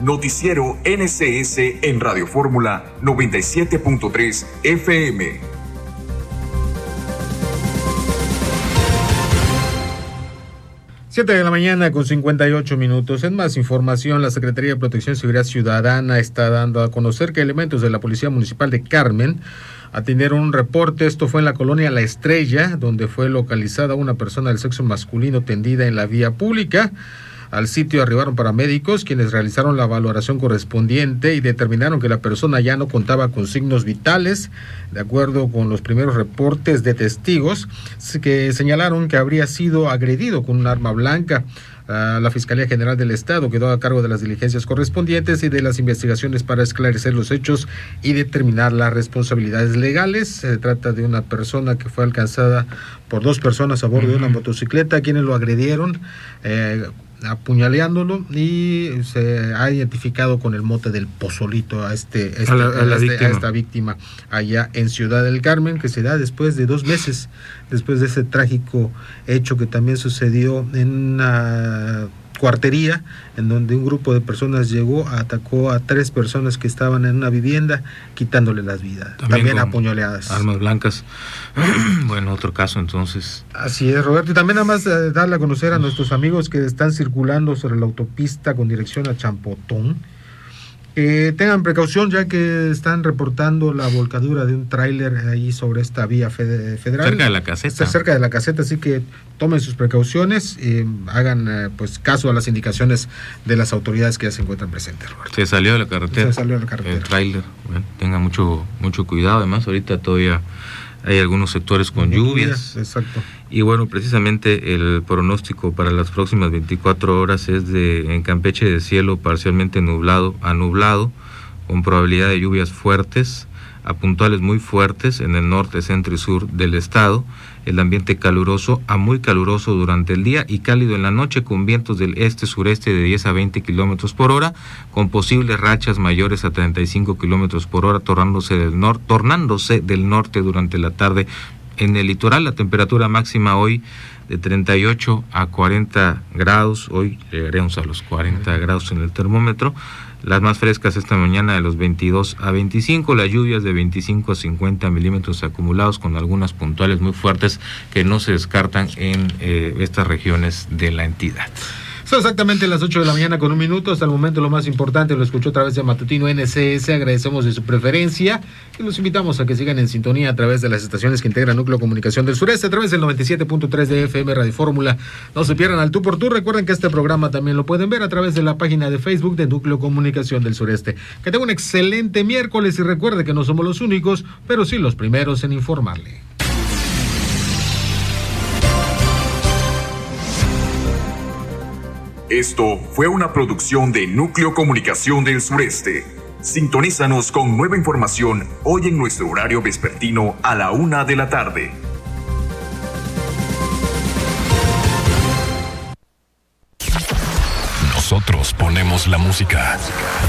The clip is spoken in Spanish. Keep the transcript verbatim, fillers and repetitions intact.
Noticiero N C S en Radio Fórmula noventa y siete punto tres F M. siete de la mañana con cincuenta y ocho minutos. En más información, la Secretaría de Protección y Seguridad Ciudadana está dando a conocer que elementos de la Policía Municipal de Carmen atendieron un reporte. Esto fue en la colonia La Estrella, donde fue localizada una persona del sexo masculino tendida en la vía pública. Al sitio arribaron paramédicos, quienes realizaron la valoración correspondiente y determinaron que la persona ya no contaba con signos vitales. De acuerdo con los primeros reportes de testigos, que señalaron que habría sido agredido con un arma blanca. Uh, la Fiscalía General del Estado quedó a cargo de las diligencias correspondientes y de las investigaciones para esclarecer los hechos y determinar las responsabilidades legales. Se trata de una persona que fue alcanzada por dos personas a bordo uh-huh. de una motocicleta, quienes lo agredieron eh, apuñaleándolo, y se ha identificado con el mote del Pozolito a este, este, a, la, a, la este víctima. a esta víctima allá en Ciudad del Carmen, que se da después de dos meses, después de ese trágico hecho que también sucedió en una cuartería, en donde un grupo de personas llegó, atacó a tres personas que estaban en una vivienda, quitándole las vidas, también, también apuñaleadas. Armas blancas. Bueno, otro caso entonces. Así es, Roberto. Y también nada más eh, darle a conocer a nuestros amigos que están circulando sobre la autopista con dirección a Champotón, que eh, tengan precaución, ya que están reportando la volcadura de un tráiler ahí sobre esta vía fed- federal. Cerca de la caseta. Está cerca de la caseta, así que tomen sus precauciones y hagan eh, pues caso a las indicaciones de las autoridades que ya se encuentran presentes, Roberto. Se salió de la carretera. Se salió de la carretera. El tráiler. Bueno, tenga mucho, mucho cuidado. Además, ahorita todavía hay algunos sectores con lluvias. Exacto. Y bueno, precisamente el pronóstico para las próximas veinticuatro horas es de en Campeche de cielo parcialmente nublado a nublado, con probabilidad de lluvias fuertes, a puntuales muy fuertes en el norte, centro y sur del estado. El ambiente caluroso a muy caluroso durante el día y cálido en la noche, con vientos del este-sureste de diez a veinte kilómetros por hora, con posibles rachas mayores a treinta y cinco kilómetros por hora, tornándose del, nor- tornándose del norte durante la tarde. En el litoral, la temperatura máxima hoy de treinta y ocho a cuarenta grados, hoy llegaremos a los cuarenta grados en el termómetro. Las más frescas esta mañana de los veintidós a veinticinco, las lluvias de veinticinco a cincuenta milímetros acumulados, con algunas puntuales muy fuertes que no se descartan en eh, estas regiones de la entidad. Son exactamente las ocho de la mañana con un minuto. Hasta el momento lo más importante lo escuchó a través de Matutino N C S. Agradecemos de su preferencia y los invitamos a que sigan en sintonía a través de las estaciones que integran Núcleo Comunicación del Sureste, a través del noventa y siete punto tres de F M Radio Fórmula. No se pierdan al Tú por Tú. Recuerden que este programa también lo pueden ver a través de la página de Facebook de Núcleo Comunicación del Sureste. Que tengan un excelente miércoles y recuerde que no somos los únicos, pero sí los primeros en informarle. Esto fue una producción de Núcleo Comunicación del Sureste. Sintonízanos con nueva información hoy en nuestro horario vespertino a la una de la tarde. Nosotros ponemos la música.